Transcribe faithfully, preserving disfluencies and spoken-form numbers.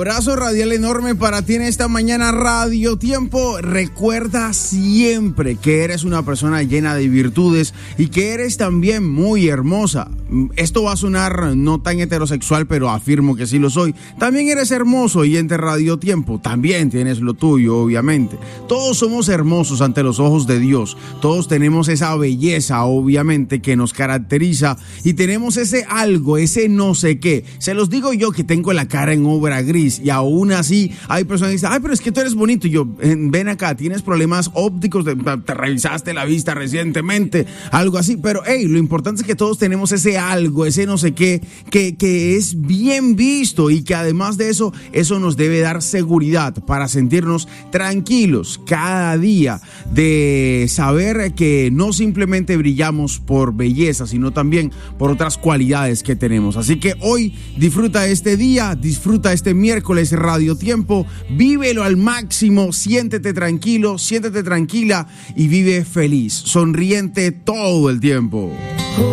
Abrazo radial enorme para ti en esta mañana Radio Tiempo. Recuerda siempre que eres una persona llena de virtudes y que eres también muy hermosa. Esto va a sonar no tan heterosexual, pero afirmo que sí lo soy. También eres hermoso y en Radio Tiempo también tienes lo tuyo, obviamente. Todos somos hermosos ante los ojos de Dios. Todos tenemos esa belleza, obviamente, que nos caracteriza y tenemos ese algo, ese no sé qué. Se los digo yo que tengo la cara en obra gris y aún así hay personas que dicen, ay, pero es que tú eres bonito. Y yo, ven acá, tienes problemas ópticos, te, te revisaste la vista recientemente, algo así. Pero, hey, lo importante es que todos tenemos ese algo, ese no sé qué, que, que es bien visto y que además de eso, eso nos debe dar seguridad para sentirnos tranquilos cada día, de saber que no simplemente brillamos por belleza, sino también por otras cualidades que tenemos. Así que hoy disfruta este día, disfruta este miércoles Radio Tiempo, vívelo al máximo, siéntete tranquilo, siéntete tranquila y vive feliz, sonriente todo el tiempo.